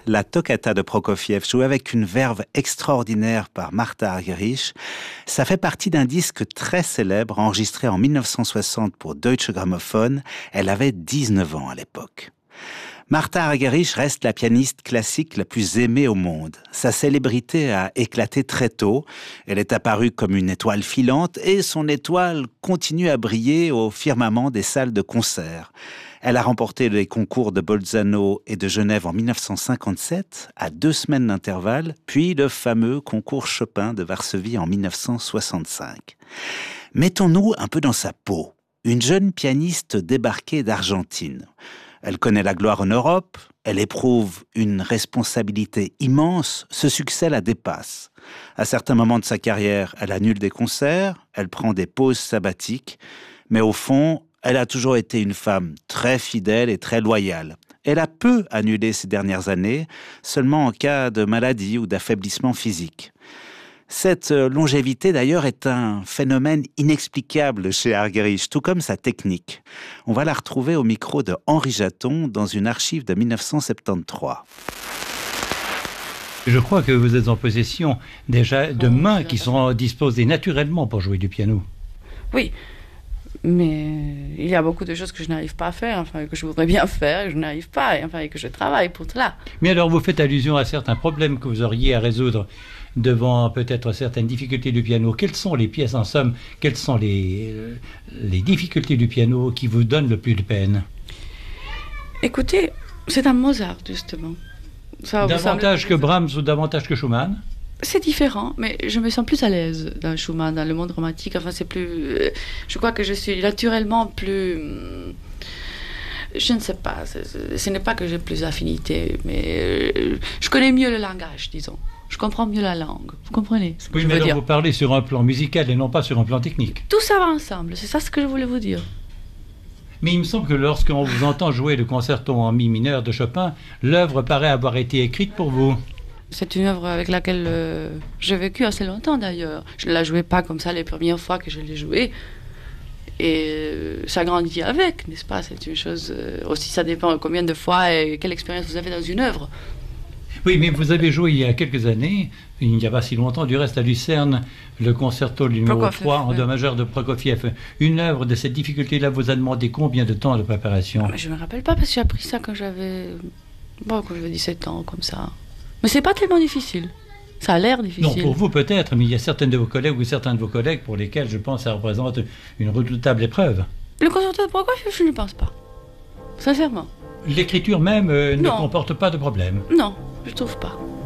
la toccata de Prokofiev, jouée avec une verve extraordinaire par Martha Argerich. Ça fait partie d'un disque très célèbre, enregistré en 1960 pour Deutsche Grammophon. Elle avait 19 ans à l'époque. Martha Argerich reste la pianiste classique la plus aimée au monde. Sa célébrité a éclaté très tôt. Elle est apparue comme une étoile filante et son étoile continue à briller au firmament des salles de concert. Elle a remporté les concours de Bolzano et de Genève en 1957, à 2 semaines d'intervalle, puis le fameux concours Chopin de Varsovie en 1965. Mettons-nous un peu dans sa peau. Une jeune pianiste débarquée d'Argentine. Elle connaît la gloire en Europe, elle éprouve une responsabilité immense, ce succès la dépasse. À certains moments de sa carrière, elle annule des concerts, elle prend des pauses sabbatiques, mais au fond, elle a toujours été une femme très fidèle et très loyale. Elle a peu annulé ces dernières années, seulement en cas de maladie ou d'affaiblissement physique. Cette longévité, d'ailleurs, est un phénomène inexplicable chez Argerich, tout comme sa technique. On va la retrouver au micro de Henri Jaton dans une archive de 1973. Je crois que vous êtes en possession déjà de mains qui sont disposées naturellement pour jouer du piano. Oui, mais il y a beaucoup de choses que je n'arrive pas à faire, enfin, que je voudrais bien faire, et je n'arrive pas, enfin, et que je travaille pour cela. Mais alors vous faites allusion à certains problèmes que vous auriez à résoudre devant peut-être certaines difficultés du piano. Quelles sont les pièces, en somme, quelles sont les difficultés du piano qui vous donnent le plus de peine? Écoutez, c'est un Mozart, justement. Ça davantage que Brahms ou davantage que Schumann? C'est différent, mais je me sens plus à l'aise dans Schumann, dans le monde romantique. Enfin, c'est plus... Je crois que je suis naturellement plus... Je ne sais pas, ce n'est pas que j'ai plus d'affinité, mais je connais mieux le langage, disons. Je comprends mieux la langue. Vous comprenez ce que je veux dire? Vous parlez sur un plan musical et non pas sur un plan technique. Tout ça va ensemble, c'est ça ce que je voulais vous dire. Mais il me semble que lorsqu'on vous entend jouer le concerto en mi mineur de Chopin, l'œuvre paraît avoir été écrite pour vous. C'est une œuvre avec laquelle j'ai vécu assez longtemps d'ailleurs. Je ne la jouais pas comme ça les premières fois que je l'ai jouée. Et ça grandit avec, n'est-ce pas? C'est une chose... aussi, ça dépend combien de fois et quelle expérience vous avez dans une œuvre. Oui, mais vous avez joué il y a quelques années, il n'y a pas si longtemps, du reste à Lucerne, le concerto numéro 3 en do majeur de Prokofiev. Une œuvre de cette difficulté-là vous a demandé combien de temps de préparation? Je ne me rappelle pas parce que j'ai appris ça quand j'avais 17 ans, comme ça. Mais c'est pas tellement difficile. Ça a l'air difficile. Non, pour vous peut-être, mais il y a certaines de vos collègues ou certains de vos collègues pour lesquels je pense que ça représente une redoutable épreuve. Le concerto de Prokofiev, je ne pense pas. Sincèrement. L'écriture même ne comporte pas de problème? Non, je trouve pas.